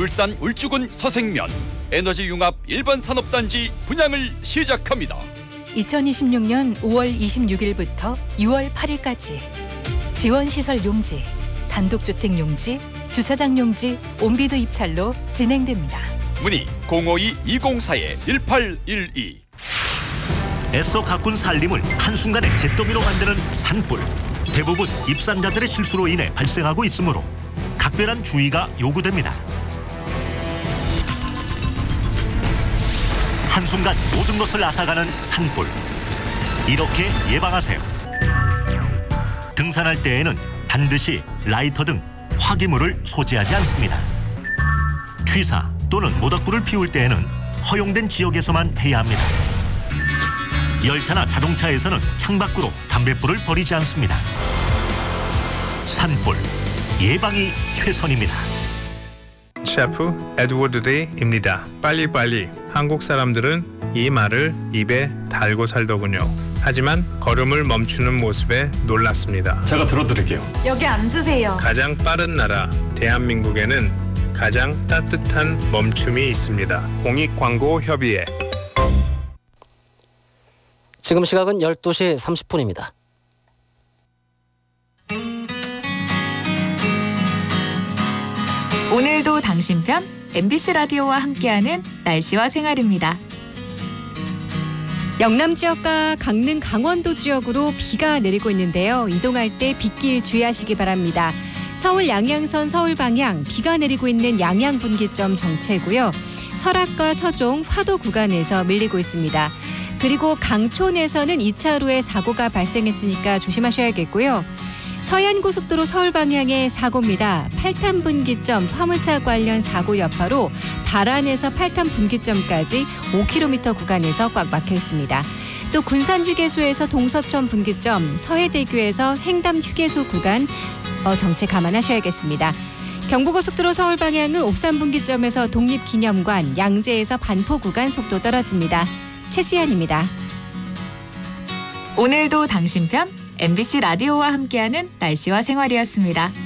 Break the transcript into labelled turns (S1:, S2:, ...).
S1: 울산 울주군 서생면 에너지융합 일반 산업단지 분양을 시작합니다.
S2: 2026년 5월 26일부터 6월 8일까지 지원시설 용지, 단독주택 용지, 주차장 용지, 온비드 입찰로 진행됩니다.
S1: 문의 052-204-1812.
S3: 애써 가꾼 살림을 한순간에 잿더미로 만드는 산불. 대부분 입산자들의 실수로 인해 발생하고 있으므로 각별한 주의가 요구됩니다. 한순간 모든 것을 앗아가는 산불. 이렇게 예방하세요. 등산할 때에는 반드시 라이터 등 화기물을 소지하지 않습니다. 취사 또는 모닥불을 피울 때에는 허용된 지역에서만 해야 합니다. 열차나 자동차에서는 창밖으로 담뱃불을 버리지 않습니다. 산불, 예방이 최선입니다.
S4: 셰프 에드워드 데이입니다. 빨리빨리. 한국 사람들은 이 말을 입에 달고 살더군요. 하지만 걸음을 멈추는 모습에 놀랐습니다.
S5: 제가 들어드릴게요.
S6: 여기 앉으세요.
S4: 가장 빠른 나라 대한민국에는 가장 따뜻한 멈춤이 있습니다. 공익광고협의회.
S7: 지금 시각은 12시 30분입니다.
S6: 오늘도 당신 편 MBC 라디오와 함께하는 날씨와 생활입니다.
S8: 영남 지역과 강릉 강원도 지역으로 비가 내리고 있는데요. 이동할 때 빗길 주의하시기 바랍니다. 서울 양양선 서울 방향 비가 내리고 있는 양양 분기점 정체고요. 설악과 서종 화도 구간에서 밀리고 있습니다. 그리고 강촌에서는 2차로에 사고가 발생했으니까 조심하셔야겠고요. 서해안고속도로 서울 방향의 사고입니다. 8탄 분기점 화물차 관련 사고 여파로 달안에서 8탄 분기점까지 5km 구간에서 꽉 막혀 있습니다. 또 군산휴게소에서 동서천 분기점, 서해대교에서 횡담휴게소 구간 정체 감안하셔야겠습니다. 경부고속도로 서울 방향은 옥산 분기점에서 독립기념관, 양재에서 반포 구간 속도 떨어집니다. 최수연입니다.
S6: 오늘도 당신 편 MBC 라디오와 함께하는 날씨와 생활이었습니다.